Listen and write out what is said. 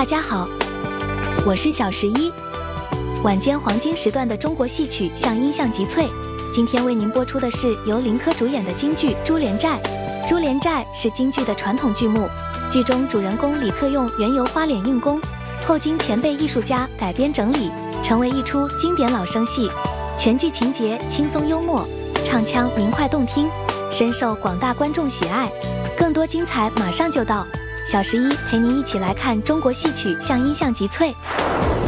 大家好，我是小11。晚间黄金时段的中国戏曲像音像集萃，今天为您播出的是由林科主演的京剧《珠帘寨》。《珠帘寨》是京剧的传统剧目，剧中主人公李克用原由花脸硬功，后经前辈艺术家改编整理，成为一出经典老生戏。全剧情节轻松幽默，唱腔明快动听，深受广大观众喜爱。更多精彩马上就到，小11陪您一起来看中国戏曲像音像集萃。